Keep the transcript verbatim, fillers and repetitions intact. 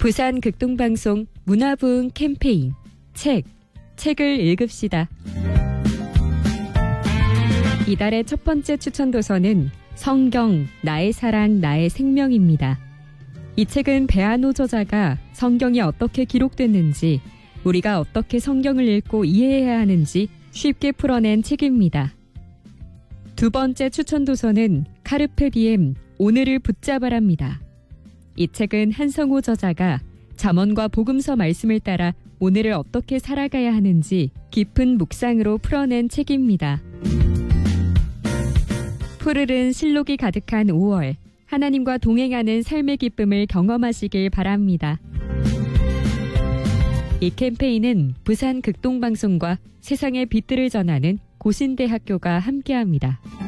부산 극동방송 문화부흥 캠페인 책, 책을 읽읍시다. 이달의 첫 번째 추천 도서는 성경, 나의 사랑, 나의 생명입니다. 이 책은 배한호 저자가 성경이 어떻게 기록됐는지, 우리가 어떻게 성경을 읽고 이해해야 하는지 쉽게 풀어낸 책입니다. 두 번째 추천 도서는 카르페 디엠, 오늘을 붙잡아랍니다. 이 책은 한성우 저자가 잠언과 복음서 말씀을 따라 오늘을 어떻게 살아가야 하는지 깊은 묵상으로 풀어낸 책입니다. 푸르른 실록이 가득한 오월, 하나님과 동행하는 삶의 기쁨을 경험하시길 바랍니다. 이 캠페인은 부산 극동방송과 세상의 빛들을 전하는 고신대학교가 함께합니다.